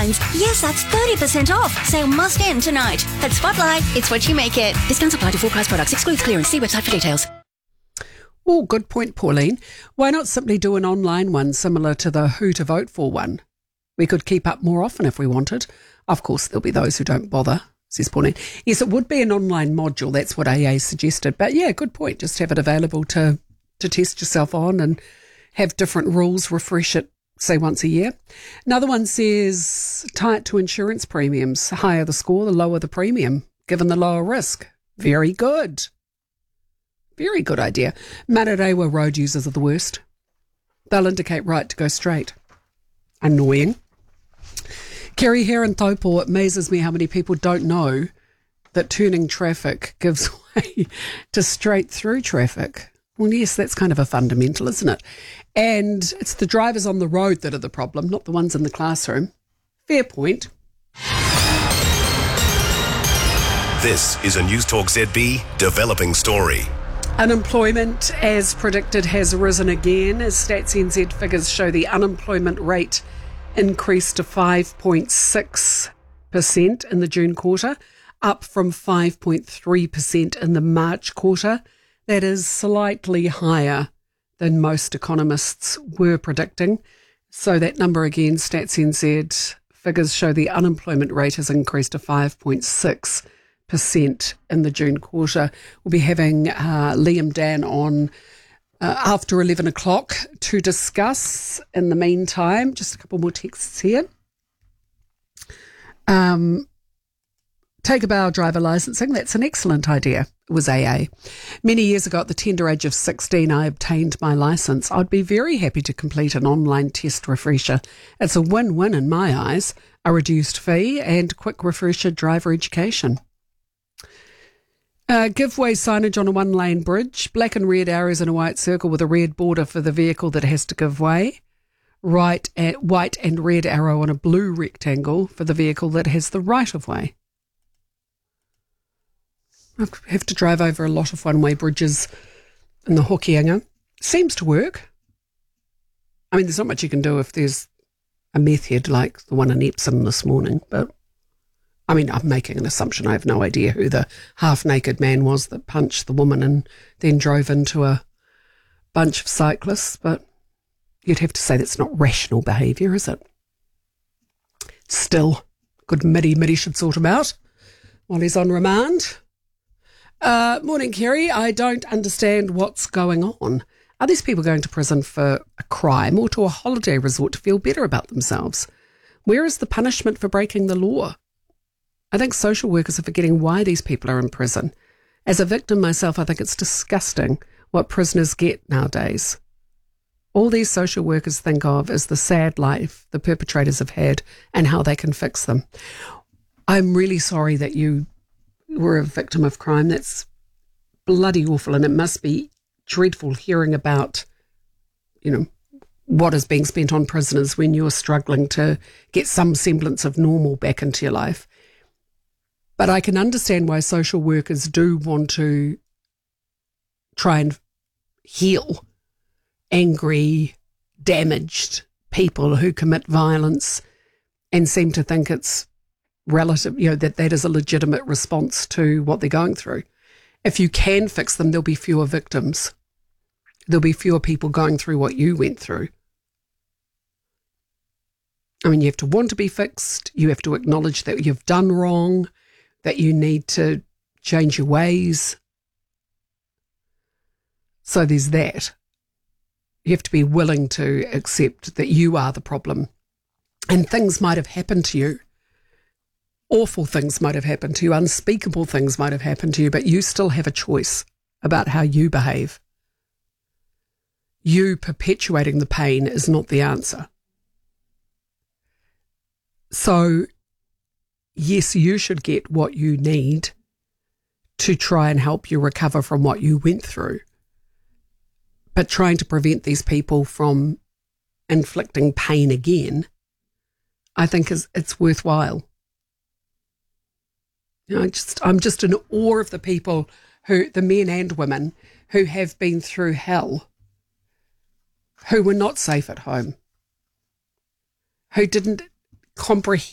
lines. Yes, that's 30% off. Sale must end tonight. At Spotlight, it's what you make it. Discounts apply to full price products. Excludes clearance. See website for details. Oh, good point, Pauline. Why not simply do an online one similar to the Who to Vote For one? We could keep up more often if we wanted. Of course, there'll be those who don't bother, says Pauline. Yes, it would be an online module. That's what AA suggested. But yeah, good point. Just have it available to test yourself on and have different rules, refresh it, say, once a year. Another one says tie it to insurance premiums. The higher the score, the lower the premium, given the lower risk. Very good. Very good idea. Manarewa road users are the worst. They'll indicate right to go straight. Annoying. Kerry here in Taupo, it amazes me how many people don't know that turning traffic gives way to straight through traffic. Well, yes, that's kind of a fundamental, isn't it? And it's the drivers on the road that are the problem, not the ones in the classroom. Fair point. This is a News Talk ZB developing story. Unemployment, as predicted, has risen again as Stats NZ figures show the unemployment rate increased to 5.6% in the June quarter, up from 5.3% in the March quarter. That is slightly higher than most economists were predicting. So that number again, Stats NZ figures show the unemployment rate has increased to 5.6% in the June quarter. We'll be having Liam Dan on after 11 o'clock to discuss. In the meantime, just a couple more texts here. Take up our driver licensing. That's an excellent idea. It was AA. Many years ago, at the tender age of 16, I obtained my licence. I'd be very happy to complete an online test refresher. It's a win-win in my eyes. A reduced fee and quick refresher driver education. Give way signage on a one-lane bridge. Black and red arrows in a white circle with a red border for the vehicle that has to give way. White and red arrow on a blue rectangle for the vehicle that has the right-of-way. I have to drive over a lot of one-way bridges in the Hokianga. Seems to work. I mean, there's not much you can do if there's a meth head like the one in Epsom this morning, but I mean, I'm making an assumption. I have no idea who the half-naked man was that punched the woman and then drove into a bunch of cyclists, but you'd have to say that's not rational behaviour, is it? Still, good Mitty should sort him out while he's on remand. Morning, Kerry. I don't understand what's going on. Are these people going to prison for a crime or to a holiday resort to feel better about themselves? Where is the punishment for breaking the law? I think social workers are forgetting why these people are in prison. As a victim myself, I think it's disgusting what prisoners get nowadays. All these social workers think of is the sad life the perpetrators have had and how they can fix them. I'm really sorry that you were a victim of crime. That's bloody awful, and it must be dreadful hearing about, what is being spent on prisoners when you're struggling to get some semblance of normal back into your life. But I can understand why social workers do want to try and heal angry, damaged people who commit violence and seem to think it's relative, that is a legitimate response to what they're going through. If you can fix them, there'll be fewer victims. There'll be fewer people going through what you went through. I mean, you have to want to be fixed. You have to acknowledge that you've done wrong, that you need to change your ways. So there's that. You have to be willing to accept that you are the problem. And things might have happened to you. Awful things might have happened to you. Unspeakable things might have happened to you, but you still have a choice about how you behave. You perpetuating the pain is not the answer. So, yes, you should get what you need to try and help you recover from what you went through. But trying to prevent these people from inflicting pain again, I think it's worthwhile. I'm just in awe of the people the men and women who have been through hell, who were not safe at home, who didn't comprehend